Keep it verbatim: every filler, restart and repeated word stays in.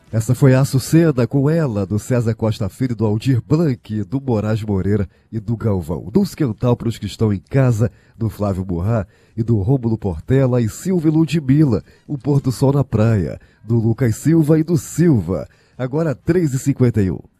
Essa foi a Açucena com ela, do César Costa Filho, do Aldir Blanc, do Moraes Moreira e do Galvão. Dulce Cantal para os que estão em casa, do Flávio Burrá e do Rômulo Portela e Silvio Ludmilla. O Pôr do Sol na Praia, do Lucas Silva e do Silva. Agora três e cinquenta e um.